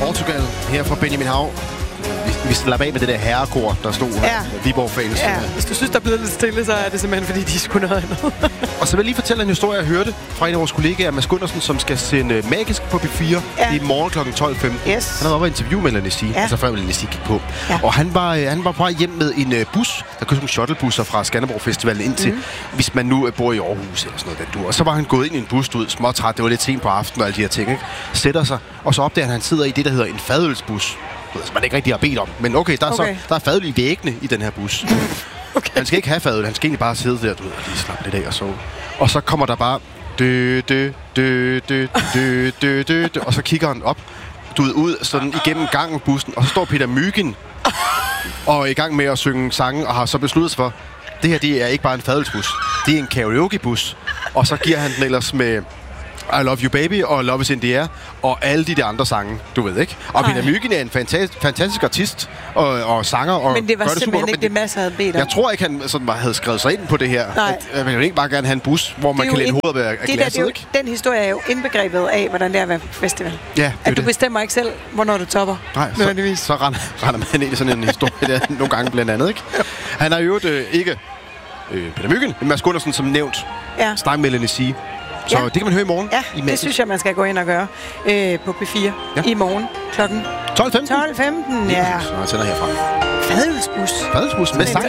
Portugal her fra Benjamin Hav. Vi slapper af med det der herrekor, der stod her. Viborg-fans. Ja, hvis du synes, der er blevet lidt stille, så er det simpelthen, fordi de skulle noget andet. Og så vil jeg lige fortælle en historie, jeg hørte fra en af vores kollegaer, Mads Gundersen, som skal sende Magisk på B4 i morgen kl. 12.15. Yes. Han havde oppe et interview med Lanessi, altså før Lanessi gik på. Ja. Og han var på vej hjem med en bus, der købte nogle shuttlebusser fra Skanderborg Festivalen ind til, hvis man nu bor i Aarhus eller sådan noget. Den dur. Og så var han gået ind i en bus, ud småtræt, det var lidt sent på aftenen og alle de her ting, ikke? Sætter sig, og så opdager han sidder i det, der hedder en fadølsbus. Som man ikke rigtig har bedt om. Men okay, der er fadøl i væggene i den her bus. Han skal ikke have fadøl, han skal egentlig bare sidde der, du ved, og lige slappe lidt af og sove. Og så kommer der bare og så kigger han op, ud sådan igennem gangen bussen, og så står Peter Mygind og er i gang med at synge sange, og har så besluttet sig for, det her, det er ikke bare en fadølsbus, det er en karaokebus. Og så giver han den ellers med I Love You Baby og Love Is In The Air og alle de der andre sange, du ved, ikke? Og Peter Mygind er en fantastisk artist og sanger og men det var simpelthen super, ikke det, Mads havde bedt om. Jeg tror ikke, han sådan havde skrevet sig ind på det her. Jeg vil ikke bare gerne have en bus, hvor man kan læne hovedet af glasset, ikke? Den historie er jo indbegrebet af, hvordan det er at være på festival. Ja, at du bestemmer ikke selv, hvornår du topper. Nej, så render man ind i sådan en historie der nogle gange blandt andet, ikke? Han har jo ikke Peter Mygind, men Mads Gundersen, som nævnt, snakke med Lanessi. Så det kan man høre i morgen. Ja, det synes jeg, man skal gå ind og gøre på P4 i morgen klokken 12.15. 12.15, ja. Så jeg tænder herfra. Fadølsbus. Fadølsbus med sang.